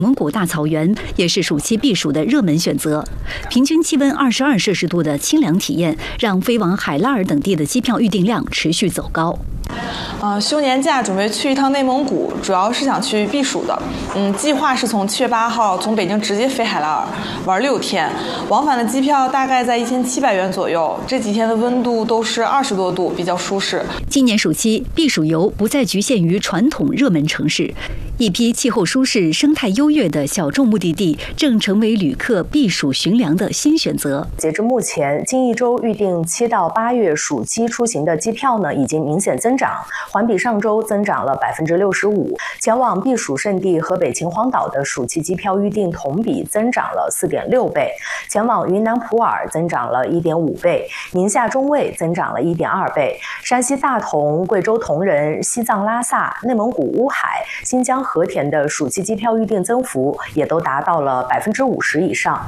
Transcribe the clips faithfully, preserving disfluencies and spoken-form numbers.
蒙古大草原也是暑期避暑的热门选择，平均气温二十二摄氏度的清凉体验，让飞往海拉尔等地的机票预订量持续走高。 呃，休年假准备去一趟内蒙古，主要是想去避暑的。嗯，计划是从七月八号从北京直接飞海拉尔，玩六天，往返的机票大概在一千七百元左右。这几天的温度都是二十多度，比较舒适。 今年暑期避暑游不再局限于传统热门城市，一批气候舒适、生态优越的小众目的地正成为旅客避暑寻凉的新选择。 截至目前，近一周预定七到八月暑期出行的机票呢，已经明显增长，环比上周增长了百分之六十五。前往避暑胜地河北秦皇岛的暑期机票预订同比增长了四点六倍，前往云南普洱增长了一点五倍，宁夏中卫增长了一点二倍，山西大同、贵州铜仁、西藏拉萨、内蒙古乌海、新疆和田的暑期机票预订增幅也都达到了百分之五十以上。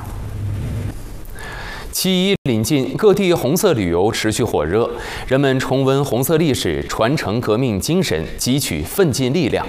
七一临近，各地红色旅游持续火热，人们重温红色历史，传承革命精神，汲取奋进力量。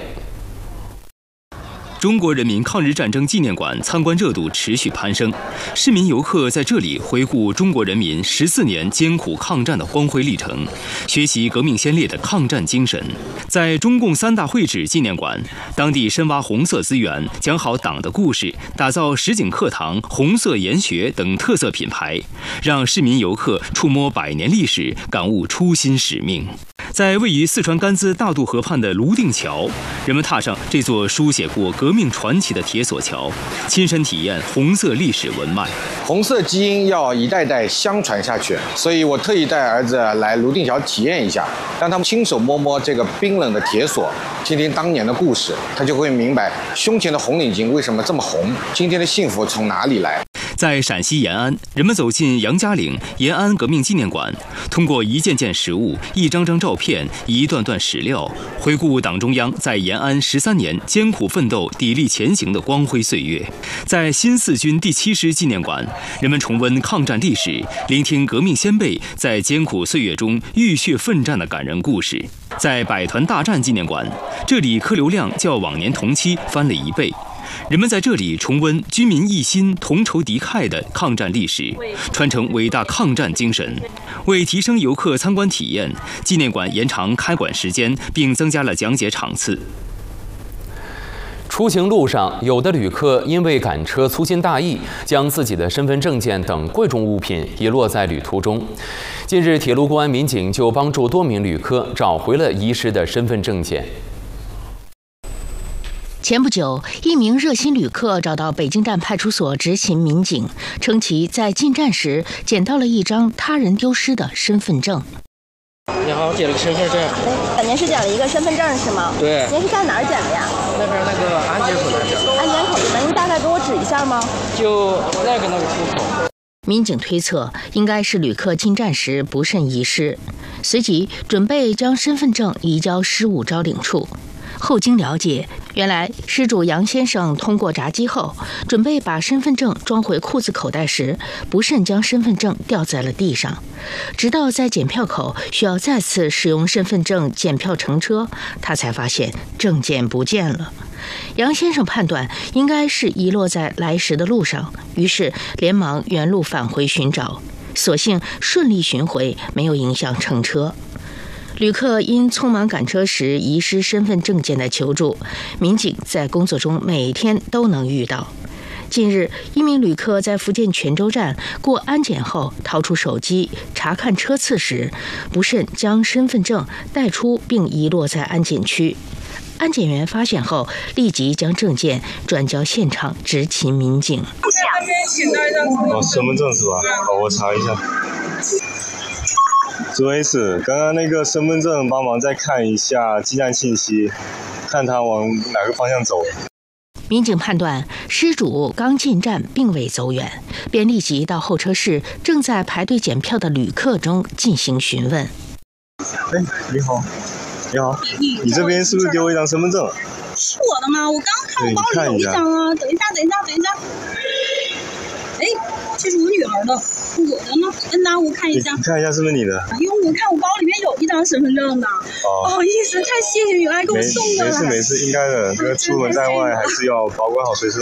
中国人民抗日战争纪念馆参观热度持续攀升，市民游客在这里回顾中国人民十四年艰苦抗战的光辉历程，学习革命先烈的抗战精神。在中共三大会址纪念馆，当地深挖红色资源，讲好党的故事，打造实景课堂、红色研学等特色品牌，让市民游客触摸百年历史，感悟初心使命。在位于四川甘孜大渡河畔的泸定桥，人们踏上这座书写过革命传奇的铁索桥，亲身体验红色历史文脉。 红色基因要一代代相传下去，所以我特意带儿子来泸定桥体验一下，让他们亲手摸摸这个冰冷的铁索，听听当年的故事，他就会明白胸前的红领巾为什么这么红，今天的幸福从哪里来。 在陕西延安，人们走进杨家岭延安革命纪念馆，通过一件件实物、一张张照片、一段段史料，回顾党中央在延安十三年艰苦奋斗、砥砺前行的光辉岁月。在新四军第七师纪念馆，人们重温抗战历史，聆听革命先辈在艰苦岁月中浴血奋战的感人故事。在百团大战纪念馆，这里客流量较往年同期翻了一倍。人们在这里重温军民一心、同仇敌忾的抗战历史，传承伟大抗战精神。为提升游客参观体验，纪念馆延长开馆时间，并增加了讲解场次。 出行路上，有的旅客因为赶车粗心大意，将自己的身份证件等贵重物品遗落在旅途中。近日，铁路公安民警就帮助多名旅客找回了遗失的身份证件。 前不久，一名热心旅客找到北京站派出所执勤民警，称其在进站时捡到了一张他人丢失的身份证。 你好，我捡了个身份证。 哎，您是捡了一个身份证是吗？ 对。 您是在哪儿捡的呀？ 那边那个安检口那边。 安检口里面，您大概给我指一下吗？ 就那个那个出口。 民警推测，应该是旅客进站时不慎遗失，随即准备将身份证移交失物招领处。后经了解，原来失主杨先生通过闸机后，准备把身份证装回裤子口袋时，不慎将身份证掉在了地上。直到在检票口需要再次使用身份证检票乘车，他才发现证件不见了。杨先生判断应该是遗落在来时的路上，于是连忙原路返回寻找，所幸顺利寻回，没有影响乘车。旅客因匆忙赶车时遗失身份证件的求助，民警在工作中每天都能遇到。近日，一名旅客在福建泉州站过安检后掏出手机查看车次时，不慎将身份证带出并遗落在安检区。安检员发现后，立即将证件转交现场执勤民警。 哦，身份证是吧？好，我查一下。朱 S， 刚刚那个身份证帮忙再看一下进站信息，看他往哪个方向走。 民警判断失主刚进站并未走远，便立即到候车室正在排队检票的旅客中进行询问。 哎，你好，你好，你这边是不是丢了一张身份证？ 是我的吗？我刚看我包里有一张啊！等一下，等一下，等一下。哎，这是我女儿的，我的呢？嗯呐，我看一下。 你看一下是不是你的？ 因为我看我包里面有一张身份证的。哦，不好意思，太谢谢你了，还给我送过来。 没事没事，应该的。这个出门在外还是要保管好随身